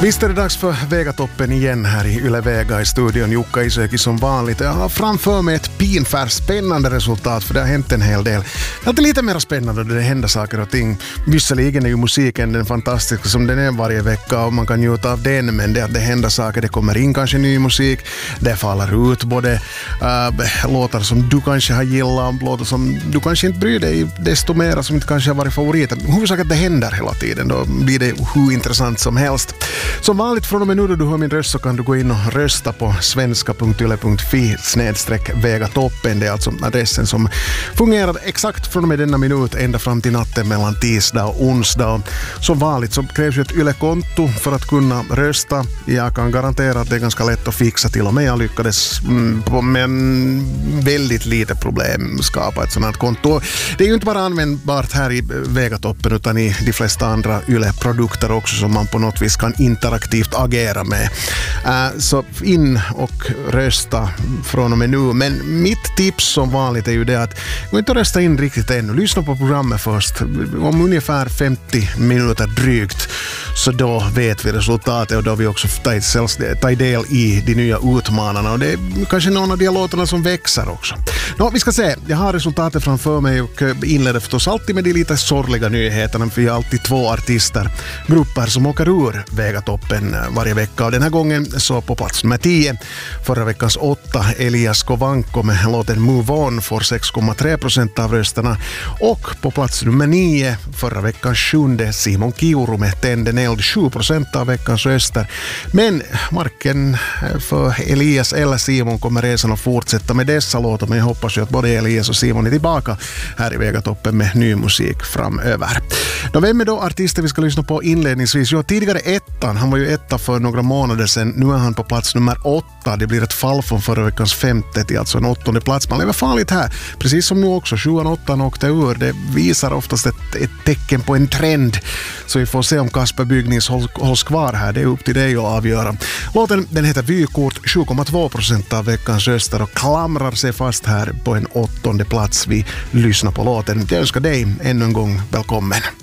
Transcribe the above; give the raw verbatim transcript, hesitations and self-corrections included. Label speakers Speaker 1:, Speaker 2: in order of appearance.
Speaker 1: Visst är det dags för Vegatoppen igen här i Yle Vega i studion. Jukka Isäki som vanligt. Jag har framför mig ett pinfärs spännande resultat, för det har hänt en hel del. Det är alltid lite mer spännande då det händer saker och ting. Visserligen är ju musiken den fantastiska som den är varje vecka och man kan njuta av den, men det att det händer saker, det kommer in kanske ny musik, det faller ut både äh, låtar som du kanske har gillat, låtar som du kanske inte bryr dig desto mer, som inte kanske har varit favoriter. Huvudsaken att det händer hela tiden, då blir det hur intressant som helst. Som vanligt från och med nu då du hör min röst så kan du gå in och rösta på svenska punkt yle punkt fi snedstreck Vegatoppen. Det är alltså adressen som fungerar exakt från och med denna minut ända fram till natten mellan tisdag och onsdag. Som vanligt så krävs ju ett Yle-konto för att kunna rösta. Jag kan garantera att det är ganska lätt att fixa, till och med jag lyckades mm, med väldigt lite problem skapa ett sådant här konto. Det är ju inte bara användbart här i Vegatoppen utan i de flesta andra Yle-produkter också som man på något vis kan interaktivt agera med. Uh, så in och rösta från och med nu. Men mitt tips som vanligt är ju det att gå inte rösta in riktigt ännu. Lyssna på programmet först. Om ungefär femtio minuter drygt, så då vet vi resultatet och då har vi också tagit del i de nya utmanarna. Och det är kanske någon av de låtarna som växer också. Nå, vi ska se. Jag har resultatet framför mig och inleder förstås alltid med de lite sorgliga nyheterna, för vi har alltid två artister, grupper som åker ur Vegatoppen varje vecka. Och den här gången så på plats nummer tio, förra veckans åtta, Elias Kovanko med låten Move On får sex komma tre procent av rösterna. Och på plats nummer nio, förra veckans sjunde, Simon Kiuru med Tänden eld, sju procent av veckans röster. Men marken för Elias eller Simon kommer resan att fortsätta med dessa låtar, men jag hoppas ju att både Elias och Simon är tillbaka här i Vegatoppen med ny musik framöver. Då, vem är då artisten vi ska lyssna på inledningsvis? Jo, tidigare ettan, han var ju etta för några månader sedan, nu är han på plats nummer åtta. Det blir ett fall från förra veckans femte till alltså en åttonde plats. Man lever farligt här, precis som nu också. Sjuan och åttan åkte ur. Det visar oftast ett, ett tecken på en trend, så vi får se om Kasper Byggnings hålls, hålls kvar här. Det är upp till dig att avgöra. Låten, den heter Vykort, sju komma två procent av veckans röster och klamrar sig fast här på en åttonde plats. Vi lyssnar på låten. Jag önskar dig ännu en gång välkommen.